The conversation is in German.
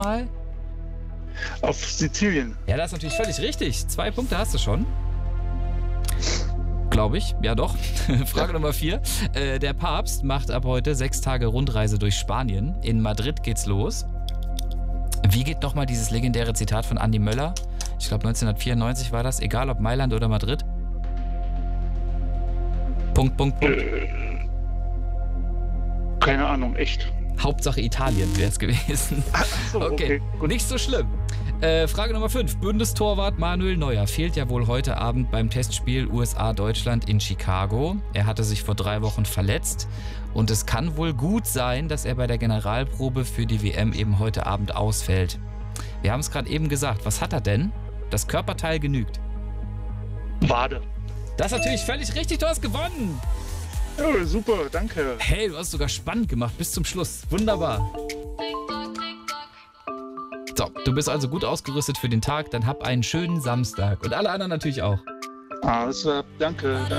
mal? Auf Sizilien. Ja, das ist natürlich völlig richtig. 2 Punkte hast du schon. Glaube ich, ja doch. Frage Nummer 4. Der Papst macht ab heute 6 Tage Rundreise durch Spanien. In Madrid geht's los. Wie geht nochmal dieses legendäre Zitat von Andi Möller? Ich glaube 1994 war das. Egal ob Mailand oder Madrid. Punkt, Punkt, Punkt. Keine Ahnung, echt. Hauptsache Italien wäre es gewesen. Ach so, Okay, gut. nicht so schlimm. Frage Nummer 5. Bundestorwart Manuel Neuer fehlt ja wohl heute Abend beim Testspiel USA-Deutschland in Chicago. Er hatte sich vor 3 Wochen verletzt und es kann wohl gut sein, dass er bei der Generalprobe für die WM eben heute Abend ausfällt. Wir haben es gerade eben gesagt. Was hat er denn? Das Körperteil genügt. Wade. Das ist natürlich völlig richtig. Du hast gewonnen. Ja, super, danke. Hey, du hast sogar spannend gemacht bis zum Schluss. Wunderbar. So, du bist also gut ausgerüstet für den Tag. Dann hab einen schönen Samstag. Und alle anderen natürlich auch. Alles klar, danke.